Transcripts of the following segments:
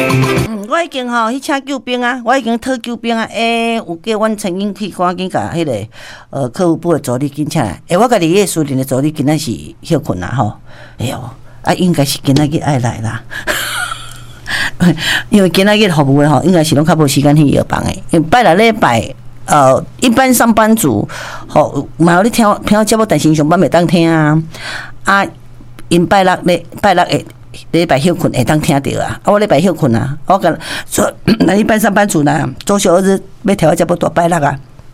我已经去请救兵啊，我已经讨救兵啊。有叫阮陈英去赶紧甲迄个客户部的助理紧请来。我家己迄个私人的助理今仔是休困啦吼。应该是今仔日爱来啦。因为今仔日服务的吼，应该是拢较无时间去药房的。因为拜六礼拜，一般上班族嘛有咧听节目，但是上班袂当听啊。因拜六会。礼拜休困会当听到啊！我礼拜休困啊！我讲说，那一般上班族呢，周休二日要调节不多拜六啊。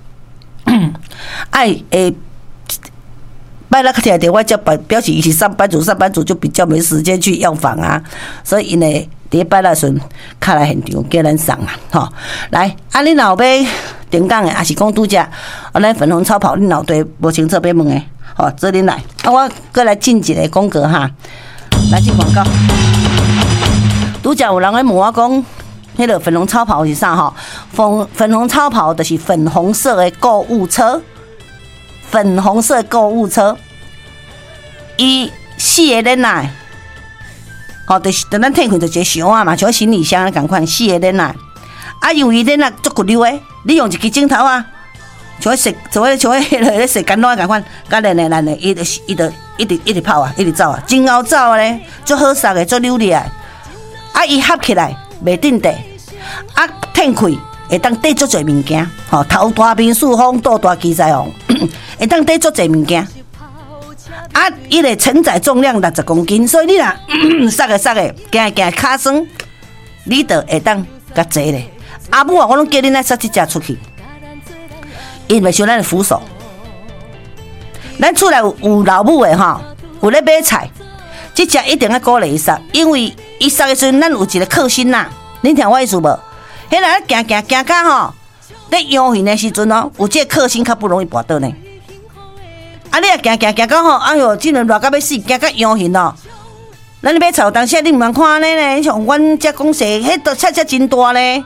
拜六听到我就表示伊是上班族，上班族就比较没时间去药房啊，所以呢，伫拜六时卡来现场叫咱送啊，吼！来，你若要定岗的，还是讲拄则，咱粉红超跑，你若对无清楚要问的，吼，做恁来，我过来进一个广告哈。来进广告，拄则有人来问我讲，迄个粉红超跑是啥吼？粉红超跑就是粉红色的购物车，粉红色购物车，伊4个人来，就是等咱摕开就一个箱啊嘛，像行李箱共款4个人来，因为人啊足骨溜的，你用一支镜头啊。像迄洗干净共款，甲咱的伊就一直跑啊，一直走啊，真好走啊咧，足好杀的，足溜利啊！伊合起来袂定地，褪开会当缀足侪物件，头大面四方，肚大机在红，会当缀足侪物件。伊个承载重量60公斤，所以你若塞个，行骹酸，你就会当甲坐咧。母我拢叫恁来塞这只出去。因为像咱的扶手，咱厝内有老母的吼，有咧买菜，这只一定要鼓励伊杀，因为伊杀的时阵，咱有一个克星呐。恁听我意思无？迄个行到吼，在游行的时阵哦，有这个克星较不容易跋倒呢。你若行到吼，哎哟，真热热到要死，行到游行哦。咱买菜有当时你毋通看咧呢，像阮遮公司，迄道菜真大咧。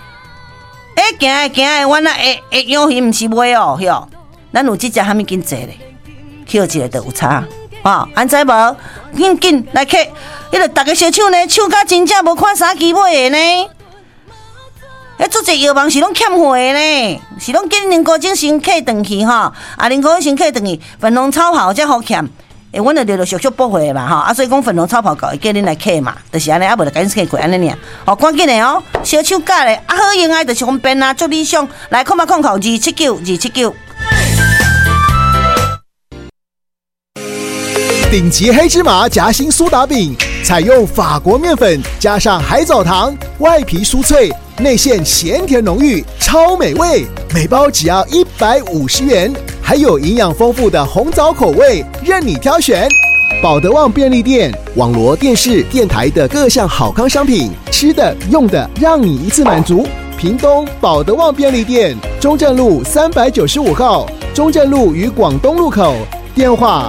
行的，阮会用伊毋是买哦，哟，咱有即只虾米紧坐咧，捡一个就有差，安知无？紧来客，迄个逐个小抢呢，抢甲真正无看啥机买的呢？足侪药房是拢欠货的呢，是拢叫恁高精先客转去吼，恁高精先客转去，粉红超跑才好欠。阮就陆续补货嘛，所以讲粉红超跑搞，叫恁来客嘛，就是安尼，无就赶紧客过安尼尔。赶紧的哦，小手价咧，好用的就是方便啊，足理想。来，279，279。 顶级黑芝麻夹心苏打饼，采用法国面粉加上海藻糖，外皮酥脆，内馅咸甜浓郁，超美味。每包只要150元。还有营养丰富的红枣口味，任你挑选。保德旺便利店、网罗电视、电台的各项好康商品，吃的、用的，让你一次满足。屏东保德旺便利店，中正路395号，中正路与广东路口。电话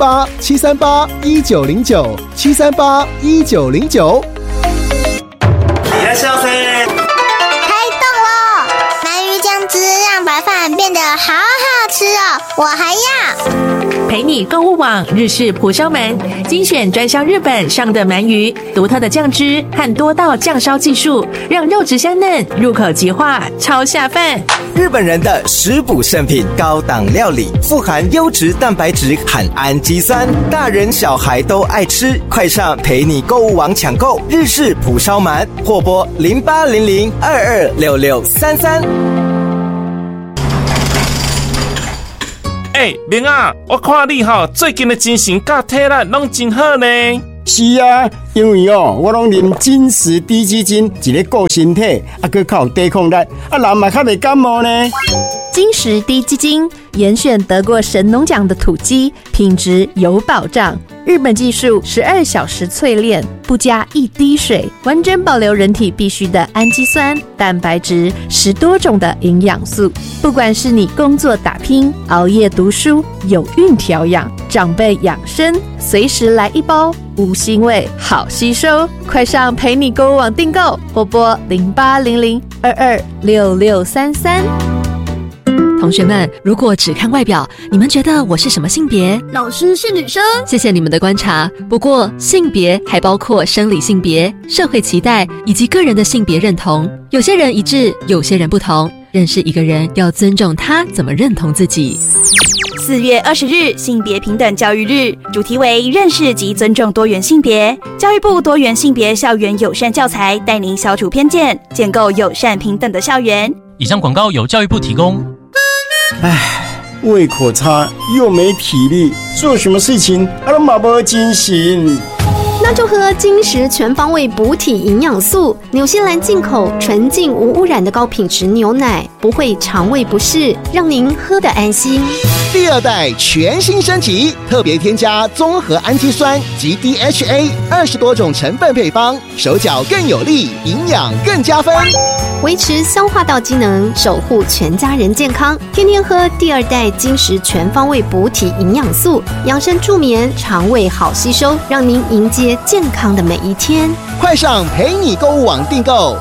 08-738-1909，738-1909。 いらっしゃいませ。 开动喽！鳗鱼酱汁让白饭变得好好吃哦，我还要。 陪你购物网日式蒲烧鳗，精选专销日本上的鳗鱼，独特的酱汁和多道酱烧技术，让肉质香嫩，入口即化，超下饭。 日本人的食补圣品，高档料理，富含优质蛋白质和氨基酸，大人小孩都爱吃。快上陪你购物网抢购日式蒲烧鳗，或拨0800226633。 明啊，我看你最近的精神甲体力拢真好呢。 是啊，因为我拢啉金石低基金，一个顾身体，佮较有抵抗力，人嘛较袂感冒呢。 金石低基金严选得过神农奖的土鸡，品质有保障。日本技术12小时淬炼，不加一滴水，完整保留人体必需的氨基酸、蛋白质，10多种的营养素。不管是你工作打拼、熬夜读书、有孕调养、长辈养生，随时来一包，无腥味，好吸收。快上陪你购物网订购，或拨0800226633。 同学们，如果只看外表，你们觉得我是什么性别？ 老师是女生。 谢谢你们的观察。不过，性别还包括生理性别、社会期待以及个人的性别认同。有些人一致，有些人不同。认识一个人，要尊重他怎么认同自己。 4月20日，性别平等教育日，主题为认识及尊重多元性别。教育部多元性别校园友善教材，带您消除偏见，建构友善平等的校园。 以上广告由教育部提供。 胃口差又没体力，做什么事情都没精神。 那就喝金石全方位补体营养素，纽西兰进口纯净无污染的高品质牛奶，不会肠胃不适，让您喝得安心。 第2代全新升级，特别添加综合氨基酸及 DHA 20多种成分配方，手脚更有力，营养更加分， 维持消化道机能，守护全家人健康。天天喝第2代金石全方位补体营养素，养生助眠，肠胃好吸收，让您迎接健康的每一天。 快上陪你购物网订购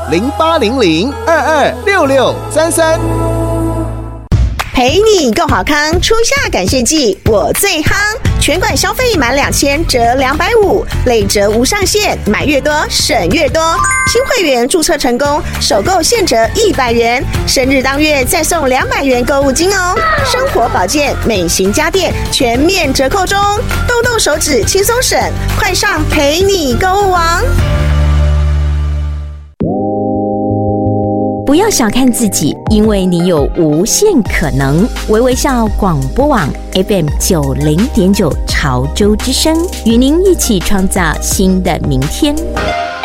0800226633。 陪你够好康，初夏感谢季我最夯，全馆消费满2000折250，累折无上限，买越多省越多。新会员注册成功，首购现折100元，生日当月再送200元购物金哦。生活保健、美型家电全面折扣中，动动手指轻松省，快上陪你购物网。 不要小看自己，因为你有无限可能。微微笑广播网 FM 90.9潮州之声，与您一起创造新的明天。